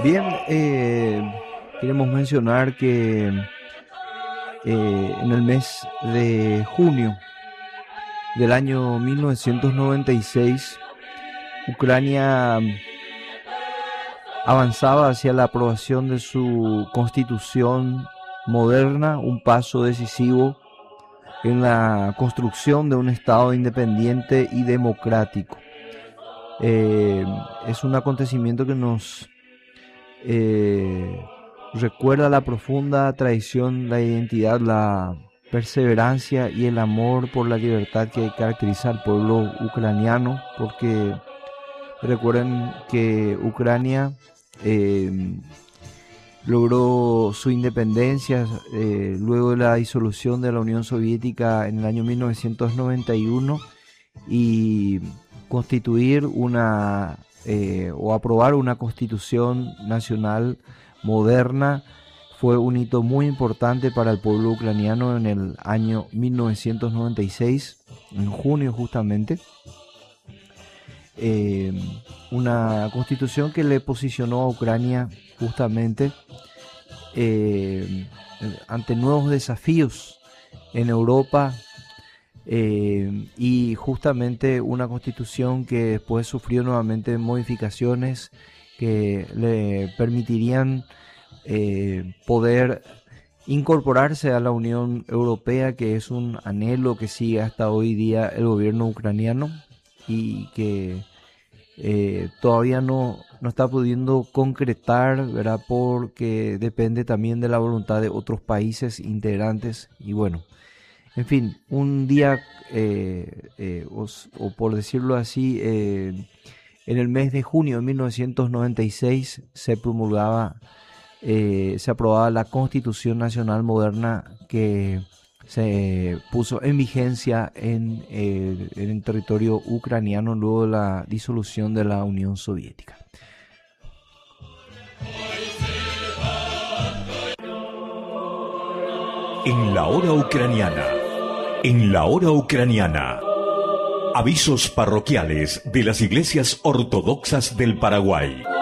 Bien, queremos mencionar que en el mes de junio del año 1996, Ucrania avanzaba hacia la aprobación de su constitución moderna, un paso decisivo en la construcción de un Estado independiente y democrático. Es un acontecimiento que nos recuerda la profunda tradición, la identidad, la perseverancia y el amor por la libertad que caracteriza al pueblo ucraniano, porque recuerden que Ucrania logró su independencia luego de la disolución de la Unión Soviética en el año 1991 y constituir o aprobar una constitución nacional moderna fue un hito muy importante para el pueblo ucraniano en el año 1996, en junio justamente. Una constitución que le posicionó a Ucrania justamente ante nuevos desafíos en Europa, y justamente una constitución que después sufrió nuevamente modificaciones que le permitirían poder incorporarse a la Unión Europea, que es un anhelo que sigue hasta hoy día el gobierno ucraniano y que todavía no está pudiendo concretar, ¿verdad? Porque depende también de la voluntad de otros países integrantes. Y bueno, en fin, un día, o por decirlo así, en el mes de junio de 1996 se promulgaba, se aprobaba la Constitución Nacional Moderna que se puso en vigencia en el territorio ucraniano luego de la disolución de la Unión Soviética. En la hora ucraniana. En la hora ucraniana. Avisos parroquiales de las iglesias ortodoxas del Paraguay.